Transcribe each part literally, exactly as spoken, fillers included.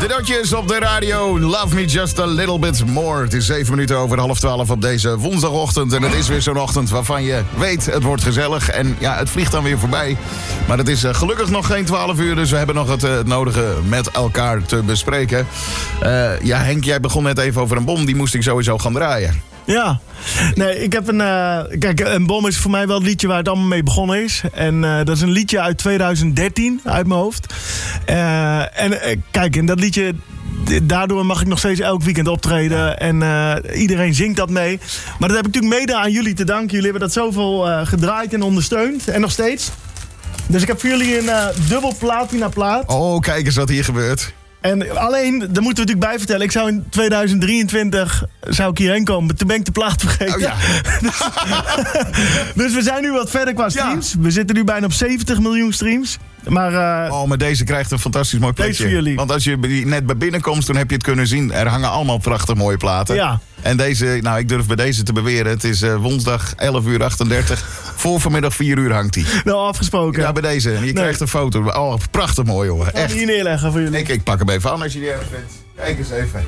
Cadeautjes op de radio. Love me just a little bit more. Het is zeven minuten over half twaalf op deze woensdagochtend. En het is weer zo'n ochtend waarvan je weet, het wordt gezellig. En ja, het vliegt dan weer voorbij. Maar het is uh, gelukkig nog geen twaalf uur. Dus we hebben nog het, uh, het nodige met elkaar te bespreken. Uh, ja, Henk, jij begon net even over een bom. Die moest ik sowieso gaan draaien. Ja, nee, ik heb een... Uh, kijk, een bom is voor mij wel het liedje waar het allemaal mee begonnen is. En uh, dat is een liedje uit twintig dertien, uit mijn hoofd. Uh, en uh, kijk, en dat liedje... Daardoor mag ik nog steeds elk weekend optreden. En uh, iedereen zingt dat mee. Maar dat heb ik natuurlijk mede aan jullie te danken. Jullie hebben dat zoveel uh, gedraaid en ondersteund. En nog steeds. Dus ik heb voor jullie een uh, dubbel platina plaat. Oh, kijk eens wat hier gebeurt. En alleen, daar moeten we natuurlijk bij vertellen. Ik zou in tweeduizend drieëntwintig zou ik hierheen komen. Toen ben ik de plaat vergeten. Oh, ja. dus, dus we zijn nu wat verder qua streams. Ja. We zitten nu bijna op zeventig miljoen streams. Maar, uh, oh, maar deze krijgt een fantastisch mooi plekje. Deze voor jullie. Want als je net bij binnenkomst, toen heb je het kunnen zien. Er hangen allemaal prachtig mooie platen. Ja. En deze, nou ik durf bij deze te beweren. Het is uh, woensdag elf uur achtendertig. Voor vanmiddag vier uur hangt hij. Nou, afgesproken. Ja, bij deze. Je nee. krijgt een foto. Oh, prachtig mooi, jongen. Echt. Hier neerleggen voor jullie. Ik, ik pak hem even aan als je die erg vindt. Kijk eens even.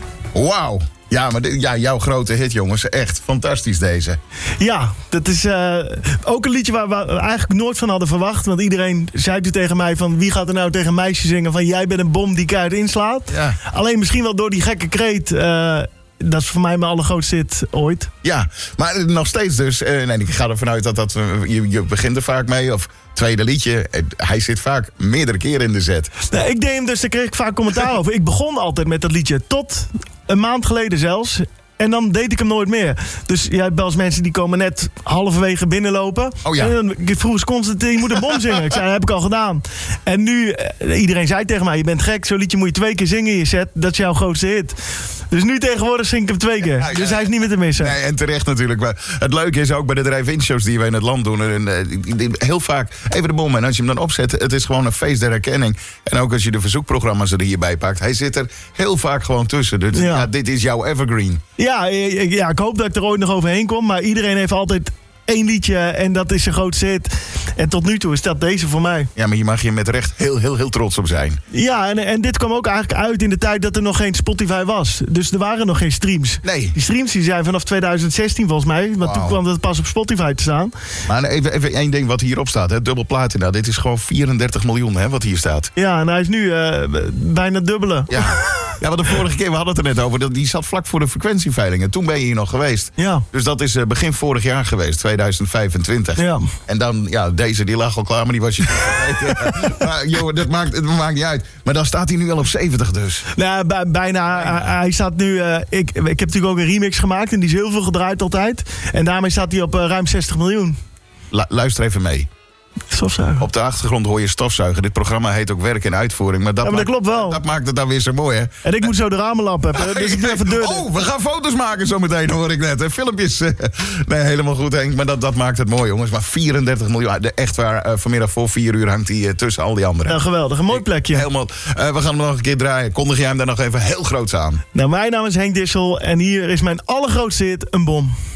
Wauw. Ja, maar de, ja, jouw grote hit, jongens. Echt fantastisch deze. Ja, dat is uh, ook een liedje waar we eigenlijk nooit van hadden verwacht. Want iedereen zei toen tegen mij van... wie gaat er nou tegen een keisje zingen van... jij bent een bom die keihard inslaat. Ja. Alleen misschien wel door die gekke kreet... Uh, dat is voor mij mijn allergrootste hit ooit. Ja, maar nog steeds dus... Uh, nee, ik ga ervan uit dat dat... Uh, je, je begint er vaak mee... of tweede liedje, hij zit vaak meerdere keren in de set. Nee, ik deed hem dus, daar kreeg ik vaak commentaar over. Ik begon altijd met dat liedje, tot een maand geleden zelfs. En dan deed ik hem nooit meer. Dus je hebt wel eens mensen die komen net halverwege binnenlopen. Oh ja. En dan vroeg ze constant, je moet een bom zingen. Ik zei, dat heb ik al gedaan. En nu, iedereen zei tegen mij, je bent gek. Zo'n liedje moet je twee keer zingen in je set. Dat is jouw grootste hit. Dus nu tegenwoordig zing ik hem twee keer. Ja, ja, dus hij is niet meer te missen. Nee, en terecht natuurlijk. Maar het leuke is ook bij de drive-in shows die wij in het land doen. En, uh, heel vaak even de bom. En als je hem dan opzet, het is gewoon een feest der herkenning. En ook als je de verzoekprogramma's er hierbij pakt. Hij zit er heel vaak gewoon tussen. Dus ja. Ja, dit is jouw evergreen. Ja, ja, ik hoop dat ik er ooit nog overheen kom. Maar iedereen heeft altijd één liedje en dat is zijn grootste hit. En tot nu toe is dat deze voor mij. Ja, maar hier mag je met recht heel, heel, heel trots op zijn. Ja, en, en dit kwam ook eigenlijk uit in de tijd dat er nog geen Spotify was. Dus er waren nog geen streams. Nee. Die streams die zijn vanaf twintig zestien volgens mij. Want wow. Toen kwam het pas op Spotify te staan. Maar even, even één ding wat hierop staat. Hè? Dubbel platina. Dit is gewoon vierendertig miljoen hè, wat hier staat. Ja, en hij is nu uh, bijna dubbele. Ja. Ja, want de vorige keer, we hadden het er net over, die zat vlak voor de frequentieveilingen. Toen ben je hier nog geweest. Ja. Dus dat is uh, begin vorig jaar geweest, tweeduizend vijfentwintig. Ja. En dan, ja, deze die lag al klaar, maar die was je vergeten. Maar joh, dat maakt, het maakt niet uit. Maar dan staat hij nu al op zeventig dus. Nou, bij, bijna. bijna. Hij staat nu, uh, ik, ik heb natuurlijk ook een remix gemaakt en die is heel veel gedraaid altijd. En daarmee staat hij op uh, ruim zestig miljoen. La, luister even mee. Stofzuigen. Op de achtergrond hoor je stofzuigen. Dit programma heet ook werk en uitvoering. Maar dat, ja, maar dat maakt, klopt wel. Dat maakt het dan weer zo mooi, hè? En ik moet zo de ramenlamp hebben. Dus ik ben even deur. Oh, we gaan foto's maken zometeen, hoor ik net. Filmpjes. Nee, helemaal goed, Henk. Maar dat, dat maakt het mooi, jongens. Maar vierendertig miljoen. Echt waar, uh, vanmiddag voor vier uur hangt hij uh, tussen al die anderen. Ja, geweldig. Een mooi plekje. Helemaal. Uh, we gaan hem nog een keer draaien. Kondig jij hem daar nog even heel groots aan? Nou, mijn naam is Henk Dissel. En hier is mijn allergrootste hit, een bom.